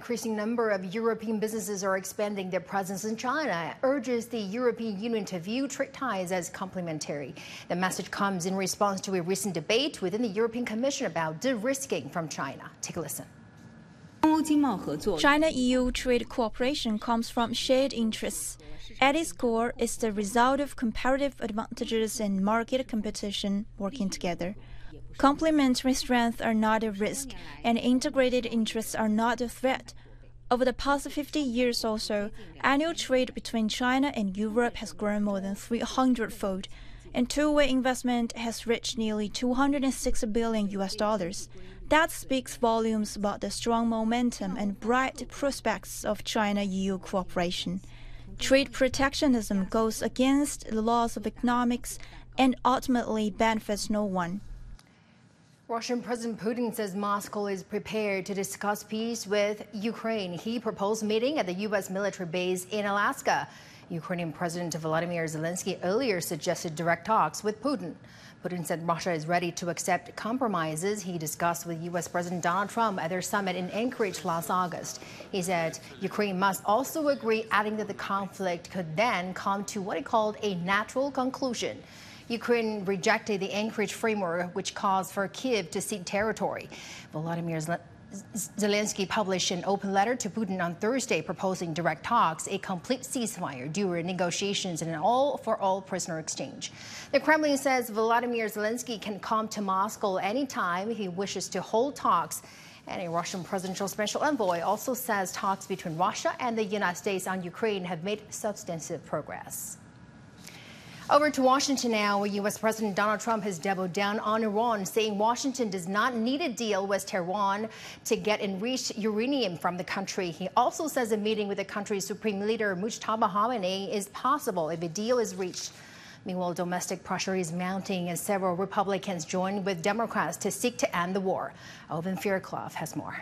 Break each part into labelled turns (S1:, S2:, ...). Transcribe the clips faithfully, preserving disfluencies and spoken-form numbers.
S1: increasing number of European businesses are expanding their presence in China, urges the European Union to view trade ties as complementary. The message comes in response to a recent debate within the European Commission about de-risking from China. Take a listen.
S2: China-E U trade cooperation comes from shared interests. At its core, it's the result of comparative advantages and market competition working together. Complementary strengths are not a risk, and integrated interests are not a threat. Over the past fifty years or so, annual trade between China and Europe has grown more than three hundred fold, and two-way investment has reached nearly two hundred six billion U S dollars. That speaks volumes about the strong momentum and bright prospects of China-E U cooperation. Trade protectionism goes against the laws of economics and ultimately benefits no one.
S1: Russian President Putin says Moscow is prepared to discuss peace with Ukraine. He proposed meeting at the U S military base in Alaska. Ukrainian President Volodymyr Zelensky earlier suggested direct talks with Putin. Putin said Russia is ready to accept compromises he discussed with U S President Donald Trump at their summit in Anchorage last August. He said Ukraine must also agree, adding that the conflict could then come to what he called a natural conclusion. Ukraine rejected the Anchorage framework, which calls for Kyiv to cede territory. Volodymyr Zelensky published an open letter to Putin on Thursday proposing direct talks, a complete ceasefire during negotiations, and an all-for-all prisoner exchange. The Kremlin says Volodymyr Zelensky can come to Moscow anytime he wishes to hold talks. And a Russian presidential special envoy also says talks between Russia and the United States on Ukraine have made substantive progress. Over to Washington now, where U S President Donald Trump has doubled down on Iran, saying Washington does not need a deal with Tehran to get enriched uranium from the country. He also says a meeting with the country's supreme leader, Mujtaba Khamenei, is possible if a deal is reached. Meanwhile, domestic pressure is mounting as several Republicans join with Democrats to seek to end the war. Alvin Fairclough has more.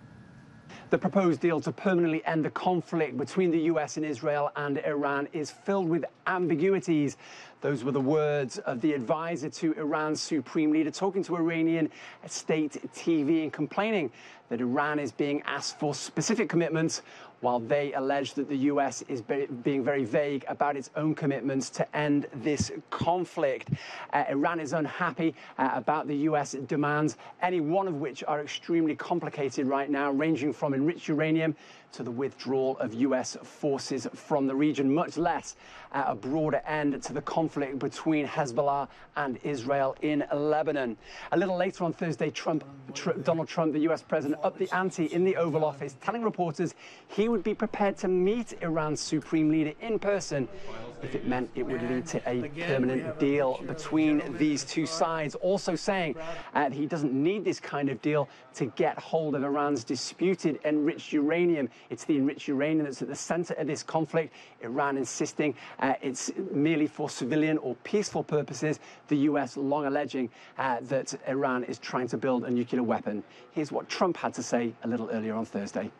S3: The proposed deal to permanently end the conflict between the U S and Israel and Iran is filled with ambiguities. Those were the words of the advisor to Iran's supreme leader, talking to Iranian state T V and complaining that Iran is being asked for specific commitments, while they allege that the U S is be being very vague about its own commitments to end this conflict. Uh, Iran is unhappy uh, about the U S demands, any one of which are extremely complicated right now, ranging from enriched uranium to the withdrawal of U S forces from the region, much less uh, a broader end to the conflict between Hezbollah and Israel in Lebanon. A little later on Thursday, Trump, tr Donald Trump, the U S president, upped the ante in the Oval Office, telling reporters he would be prepared to meet Iran's supreme leader in person if it meant it would lead to a permanent deal between these two sides. Also saying uh, he doesn't need this kind of deal to get hold of Iran's disputed enriched uranium. It's the enriched uranium that's at the center of this conflict. Iran insisting uh, it's merely for civilian or peaceful purposes. The U S long alleging uh, that Iran is trying to build a nuclear weapon. Here's what Trump had to say a little earlier on Thursday.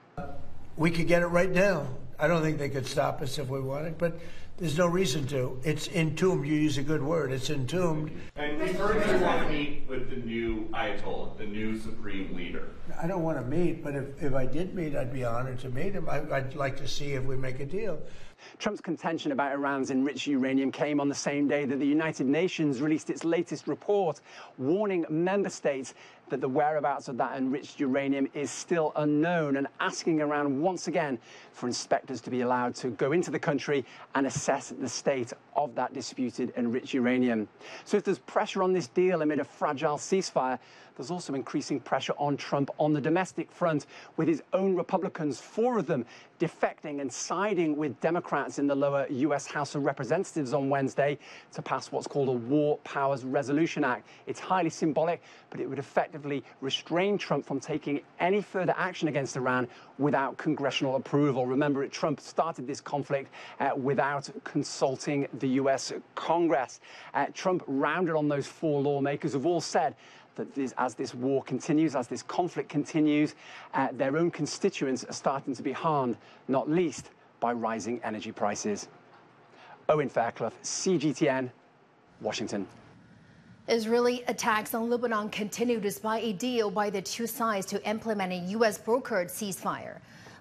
S4: We could get it right now. I don't think they could stop us if we wanted, but there's no reason to. It's entombed. You use a good word. It's entombed.
S5: And we've heard you want to meet with the new Ayatollah, the new supreme leader.
S4: I don't want to meet, but if, if I did meet, I'd be honored to meet him. I, I'd like to see if we make a deal.
S3: Trump's contention about Iran's enriched uranium came on the same day that the United Nations released its latest report, warning member states that the whereabouts of that enriched uranium is still unknown, and asking Iran once again for inspectors to be allowed to go into the country and assess the state of that disputed enriched uranium. So if there's pressure on this deal amid a fragile ceasefire, there's also increasing pressure on Trump on the domestic front, with his own Republicans, four of them, defecting and siding with Democrats in the lower U S House of Representatives on Wednesday to pass what's called a War Powers Resolution Act. It's highly symbolic, but it would effectively restrain Trump from taking any further action against Iran without congressional approval. Remember, Trump started this conflict uh, without consulting the U S Congress. Uh, Trump rounded on those four lawmakers who've all said that this, as this war continues, as this conflict continues, uh, their own constituents are starting to be harmed, not least by rising energy prices. Owen Fairclough, C G T N, Washington.
S1: Israeli attacks on Lebanon continue despite a deal by the two sides to implement a U S brokered ceasefire.